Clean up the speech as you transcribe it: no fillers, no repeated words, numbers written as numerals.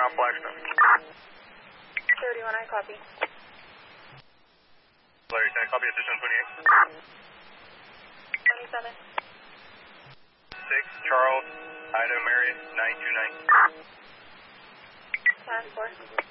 on Blackstone. 31, I copy. Larry, can I copy addition 27. 28? 6, Charles, Ida, Mary, 929. Plan 4.